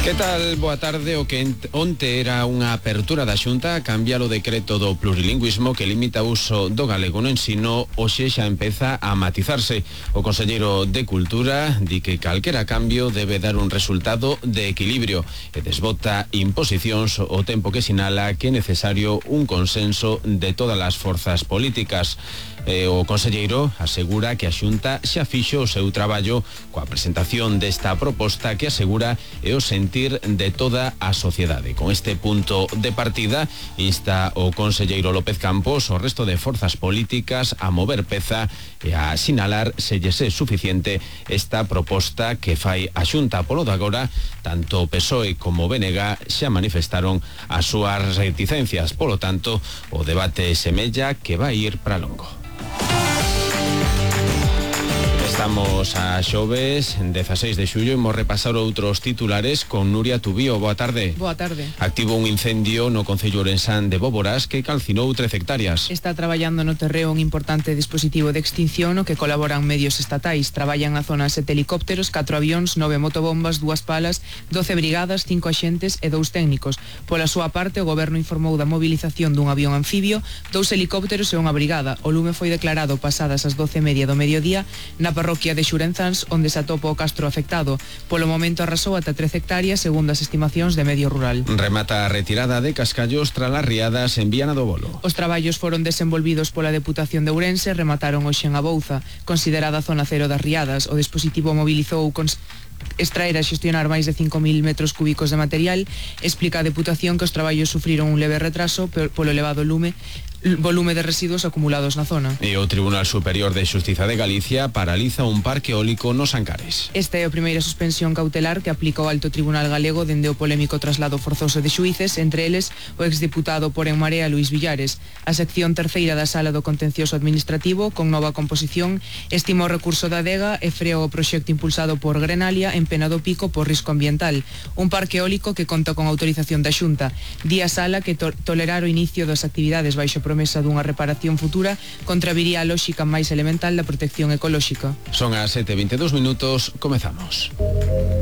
Que tal? Boa tarde. O que onte era unha apertura da Xunta a cambiar o decreto do plurilingüismo que limita o uso do galego no ensino, hoxe xa empeza a matizarse. O conselleiro de Cultura di que calquera cambio debe dar un resultado de equilibrio e desbota imposicións o tempo que sinala que é necesario un consenso de todas as forzas políticas. O conselleiro asegura que a Xunta xa fixo o seu traballo coa presentación desta proposta que asegura é o sentir de toda a sociedade. Con este punto de partida insta o conselleiro López Campos o resto de forzas políticas a mover peza e a sinalar se lles é suficiente esta proposta que fai a Xunta. Polo de agora, tanto PSOE como BNG xa manifestaron as súas reticencias. Polo tanto, o debate semella que vai ir para longo. Estamos a xoves, 16 de xullo, imos repasar outros titulares con Nuria Tubío. Boa tarde. Boa tarde. Activo un incendio no concello ourensán de Bóboras que calcinou 13 hectáreas. Está traballando no terreo un importante dispositivo de extinción no que colaboran medios estatais. Traballan na zona 7 helicópteros, 4 avións, 9 motobombas, 2 palas, 12 brigadas, 5 axentes e 2 técnicos. Pola súa parte, o goberno informou da movilización dun avión anfibio, 2 helicópteros e unha brigada. O lume foi declarado pasadas as 12:30 do mediodía na parroquia de Xurenzáns, onde se atopa o castro afectado. Polo momento arrasou ata 13 hectáreas, segundo as estimacións de Medio Rural. Remata a retirada de cascallos tras las riadas en Viana do Bolo. Os traballos foron desenvolvidos pola Deputación de Ourense, remataron hoxe en Abouza, considerada zona cero das riadas. O dispositivo mobilizou extraer e xestionar máis de 5.000 metros cúbicos de material. Explica a Deputación que os traballos sufriron un leve retraso polo elevado volume de residuos acumulados na zona. E o Tribunal Superior de Xustiza de Galicia paraliza un parque eólico nos Ancares. Esta é a primeira suspensión cautelar que aplica o Alto Tribunal Galego dende o polémico traslado forzoso de xuíces, entre eles o exdiputado por En Marea Luís Villares. A sección terceira da Sala do Contencioso Administrativo, con nova composición, estimou o recurso da adega e freou o proxecto impulsado por Grenalia en Pena do Pico por risco ambiental. Un parque eólico que conta con autorización da Xunta. Di a Sala que tolerar o inicio das actividades baixo promesa dunha reparación futura contraviría a lóxica máis elemental da protección ecolóxica. Son as 7:22, comezamos.